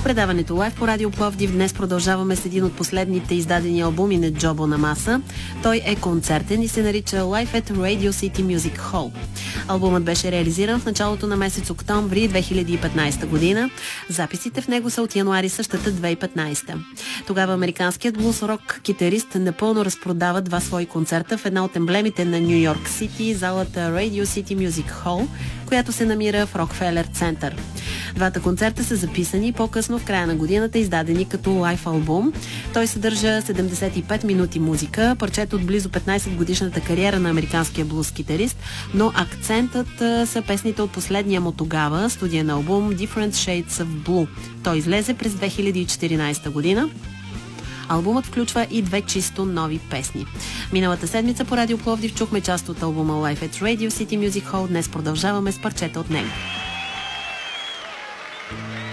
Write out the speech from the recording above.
предаването Live по Радио Пловдив днес продължаваме с един от последните издадени албуми на Джо Бонамаса. Той е концертен и се нарича Live at Radio City Music Hall. Албумът беше реализиран в началото на месец октомври 2015 година. Записите в него са от януари същата 2015. Тогава американският блуз-рок китарист напълно разпродава два свои концерта в една от емблемите на Ню Йорк Сити, залата Radio City Music Hall, която се намира в Рокфелер Център. Двата концерта са записани по-късно в края на годината, издадени като лайв албум. Той съдържа 75 минути музика, парчето от близо 15 годишната кариера на американския блуз-китарист, но акцентът са песните от последния му тогава студиен албум Different Shades of Blue. Той излезе през 2014 година. Албумът включва и две чисто нови песни. Миналата седмица по Радио Пловдив чухме част от албума Live at Radio City Music Hall. Днес продължаваме с парчета от него.